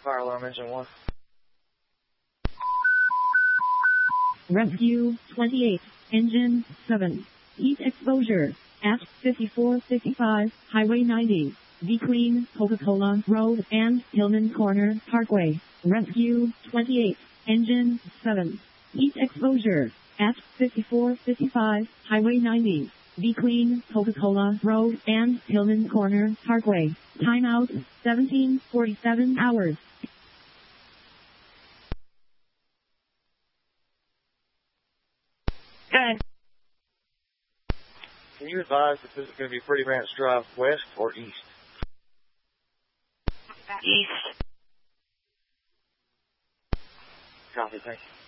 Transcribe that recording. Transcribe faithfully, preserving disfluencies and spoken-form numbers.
Fire alarm engine one. Rescue twenty-eight, engine seven. Heat exposure at fifty-four fifty-five, Highway ninety. Be Clean, Coca-Cola Road and Hillman Corner Parkway. Rescue twenty-eight, engine seven. Heat exposure at fifty-four fifty-five, Highway ninety. Be Clean, Coca-Cola Road and Hillman Corner Parkway. Timeout seventeen forty-seven hours. Okay. Can you advise if this is going to be Pretty Ranch Drive west or east? East. Copy, thank you.